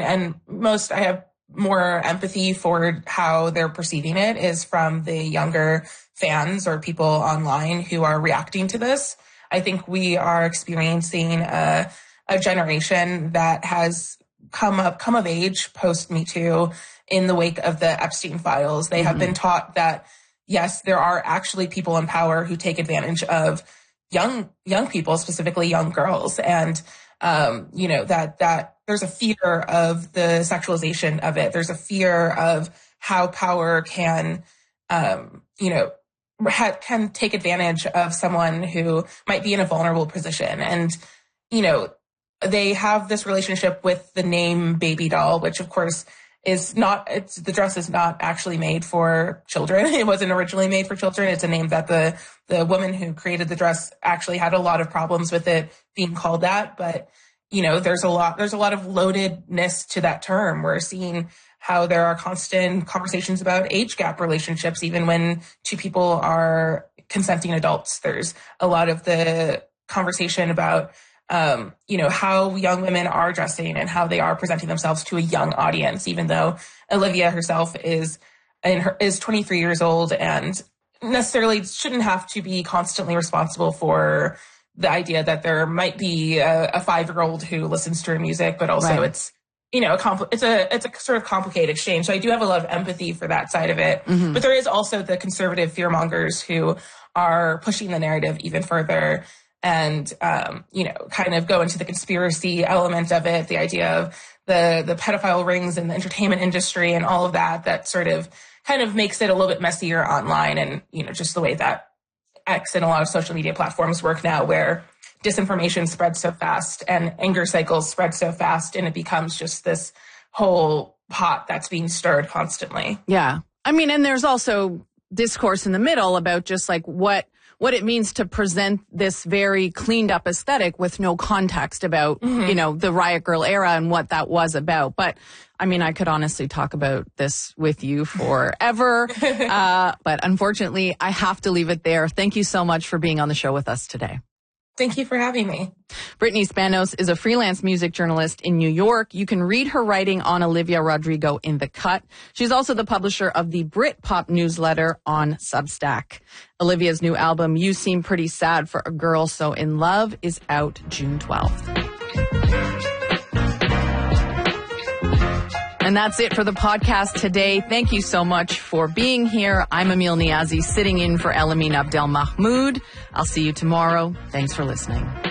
and I have more empathy for how they're perceiving it is from the younger fans or people online who are reacting to this. I think we are experiencing a generation that has come of age post Me Too in the wake of the Epstein files. They have been taught that, yes, there are actually people in power who take advantage of young people, specifically young girls. And, that there's a fear of the sexualization of it. There's a fear of how power can take advantage of someone who might be in a vulnerable position. And, they have this relationship with the name baby doll, which of course the dress is not actually made for children. It wasn't originally made for children. It's a name that the woman who created the dress actually had a lot of problems with it being called that. But, there's a lot of loadedness to that term. We're seeing how there are constant conversations about age gap relationships, even when two people are consenting adults. There's a lot of the conversation about how young women are dressing and how they are presenting themselves to a young audience, even though Olivia herself is 23 years old and necessarily shouldn't have to be constantly responsible for the idea that there might be a 5-year-old who listens to her music, but also it's a sort of complicated exchange. So I do have a lot of empathy for that side of it. Mm-hmm. But there is also the conservative fearmongers who are pushing the narrative even further and, kind of go into the conspiracy element of it, the idea of the pedophile rings in the entertainment industry and all of that sort of kind of makes it a little bit messier online. And, just the way that X and a lot of social media platforms work now, where disinformation spreads so fast and anger cycles spread so fast, and it becomes just this whole pot that's being stirred constantly. Yeah. I mean, and there's also discourse in the middle about just like what it means to present this very cleaned up aesthetic with no context about, the Riot Grrrl era and what that was about. But I mean, I could honestly talk about this with you forever. But unfortunately, I have to leave it there. Thank you so much for being on the show with us today. Thank you for having me. Brittany Spanos is a freelance music journalist in New York. You can read her writing on Olivia Rodrigo in The Cut. She's also the publisher of the Britpop newsletter on Substack. Olivia's new album, You Seem Pretty Sad for a Girl So in Love, is out June 12th. And that's it for the podcast today. Thank you so much for being here. I'm Emil Niazi, sitting in for Elamine Abdel Mahmoud. I'll see you tomorrow. Thanks for listening.